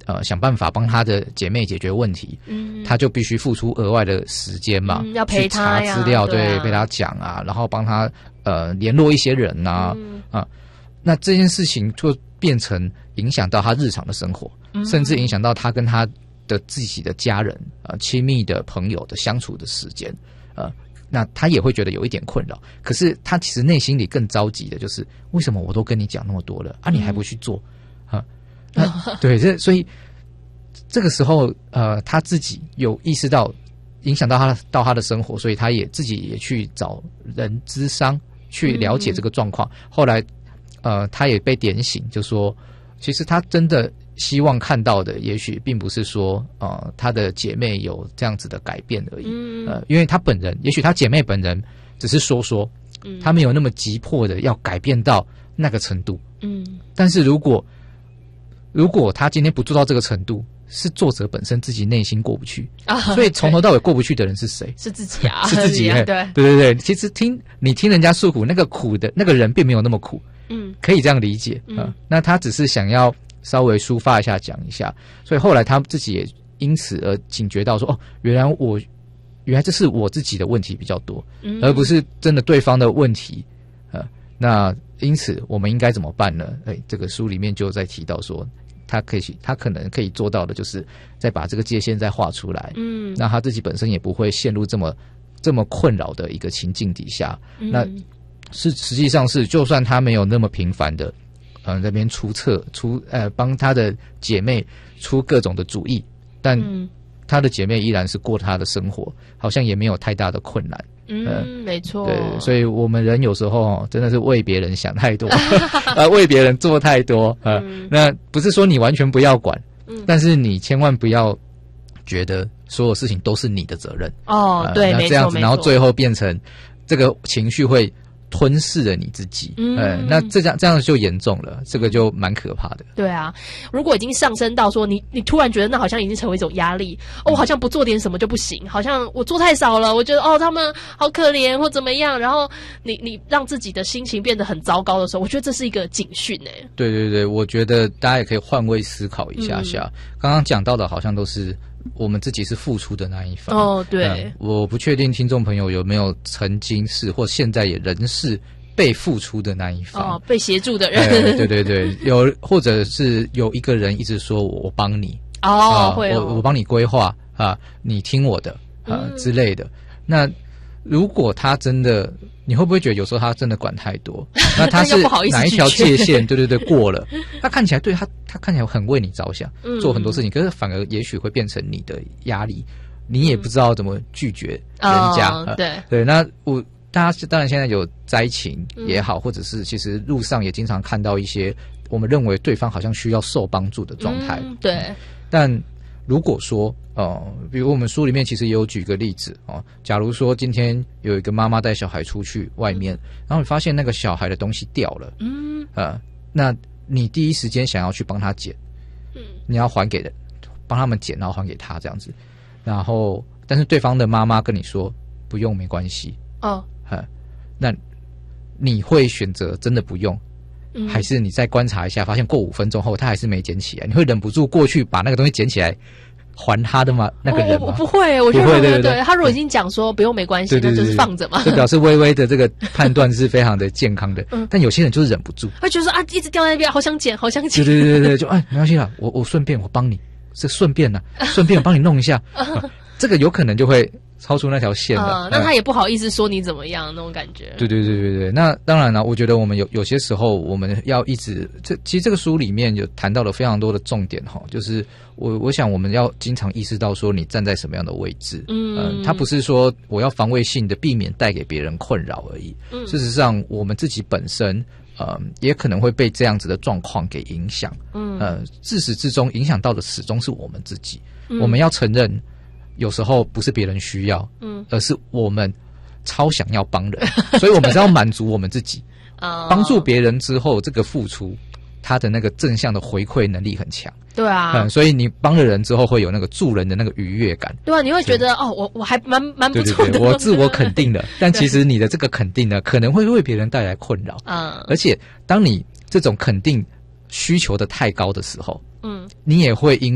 想办法帮他的姐妹解决问题，他就必须付出额外的时间嘛， 要陪他去查资料，对，陪他讲啊，然后帮他联络一些人啊，那这件事情就变成影响到他日常的生活，甚至影响到他跟他的自己的家人亲密的朋友的相处的时间，那他也会觉得有一点困扰。可是他其实内心里更着急的就是，为什么我都跟你讲那么多了啊，你还不去做啊？对，所以这个时候他自己有意识到影响到他的生活，所以他也自己也去找人咨商去了解这个状况。后来他也被点醒，就说其实他真的希望看到的也许并不是说他的姐妹有这样子的改变而已，因为他本人也许他姐妹本人只是说他没有那么急迫的要改变到那个程度，但是如果他今天不做到这个程度，是作者本身自己内心过不去所以从头到尾过不去的人是谁？ 是自己啊， 是自己对，其实你听人家诉苦，那个苦的那个人并没有那么苦，可以这样理解那他只是想要稍微抒发一下讲一下，所以后来他自己也因此而警觉到说原来这是我自己的问题比较多，而不是真的对方的问题那因此我们应该怎么办呢？这个书里面就在提到说他可能可以做到的就是再把这个界限再画出来，那他自己本身也不会陷入这么困扰的一个情境底下，那是实际上是就算他没有那么频繁的那边帮他的姐妹出各种的主意，但他的姐妹依然是过他的生活，好像也没有太大的困难。 没错。 对，所以我们人有时候真的是为别人想太多为别人做太多那不是说你完全不要管但是你千万不要觉得所有事情都是你的责任对， 那这样子然后最后变成这个情绪会吞噬了你自己那这样就严重了，这个就蛮可怕的。 对啊，如果已经上升到说你突然觉得那好像已经成为一种压力我好像不做点什么就不行，好像我做太少了，我觉得他们好可怜或怎么样，然后你让自己的心情变得很糟糕的时候，我觉得这是一个警讯对，我觉得大家也可以换位思考一下下刚刚讲到的好像都是我们自己是付出的那一方对我不确定听众朋友有没有曾经是或现在也仍是被付出的那一方被协助的人对有或者是有一个人一直说我帮你会我帮你规划你听我的之类的。那如果他真的你会不会觉得有时候他真的管太多那他是哪一条界限对过了他看起来他看起来很为你着想做很多事情可是反而也许会变成你的压力你也不知道怎么拒绝人家对那大家当然现在有灾情也好或者是其实路上也经常看到一些我们认为对方好像需要受帮助的状态对但如果说比如我们书里面其实也有举个例子假如说今天有一个妈妈带小孩出去外面然后你发现那个小孩的东西掉了那你第一时间想要去帮他捡你要帮他们捡然后还给他这样子然后但是对方的妈妈跟你说不用没关系那你会选择真的不用还是你再观察一下发现过5分钟后他还是没捡起来你会忍不住过去把那个东西捡起来还他的吗那个人吗我不会我觉得对他如果已经讲说不用没关系那就是放着嘛就表示微微的这个判断是非常的健康的但有些人就是忍不住会觉得说一直掉在那边好想捡对就没关系啦我顺便我帮你是顺便我帮你弄一下这个有可能就会超出那条线了那他也不好意思说你怎么样那种感觉对那当然了我觉得我们有些时候我们要一直其实这个书里面有谈到了非常多的重点就是我想我们要经常意识到说你站在什么样的位置它不是说我要防卫性的避免带给别人困扰而已事实上我们自己本身也可能会被这样子的状况给影响自始至终影响到的始终是我们自己我们要承认有时候不是别人需要而是我们超想要帮人所以我们是要满足我们自己帮助别人之后这个付出他的那个正向的回馈能力很强对啊所以你帮了人之后会有那个助人的那个愉悦感对啊你会觉得我还蛮不错的对我自我肯定了但其实你的这个肯定呢可能会为别人带来困扰而且当你这种肯定需求的太高的时候你也会因